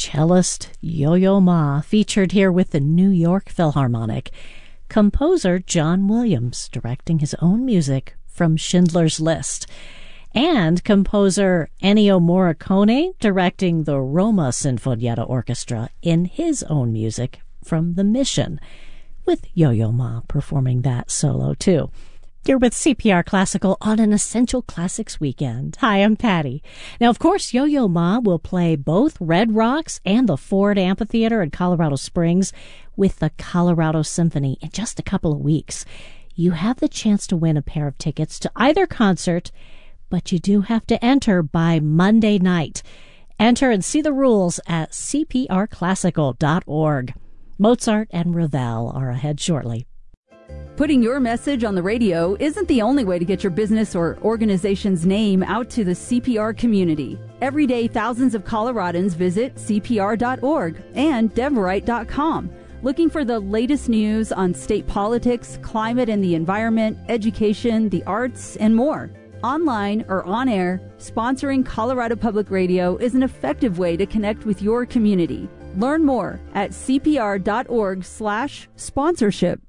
cellist Yo-Yo Ma, featured here with the New York Philharmonic. Composer John Williams, directing his own music from Schindler's List. And composer Ennio Morricone, directing the Roma Sinfonietta Orchestra in his own music from The Mission, with Yo-Yo Ma performing that solo too. You're with CPR Classical on an Essential Classics weekend. Hi, I'm Patty. Now, of course, Yo-Yo Ma will play both Red Rocks and the Ford Amphitheater in Colorado Springs with the Colorado Symphony in just a couple of weeks. You have the chance to win a pair of tickets to either concert, but you do have to enter by Monday night. Enter and see the rules at cprclassical.org. Mozart and Ravel are ahead shortly. Putting your message on the radio isn't the only way to get your business or organization's name out to the CPR community. Every day, thousands of Coloradans visit CPR.org and Deverite.com, looking for the latest news on state politics, climate and the environment, education, the arts, and more. Online or on air, sponsoring Colorado Public Radio is an effective way to connect with your community. Learn more at cpr.org/sponsorship.